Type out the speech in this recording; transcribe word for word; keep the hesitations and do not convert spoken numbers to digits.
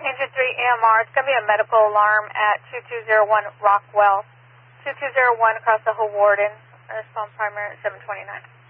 Engine three E M R, it's going to be a medical alarm at two two zero one Rockwell. two two zero one across the Hawarden. Respond primary at seven twenty-nine.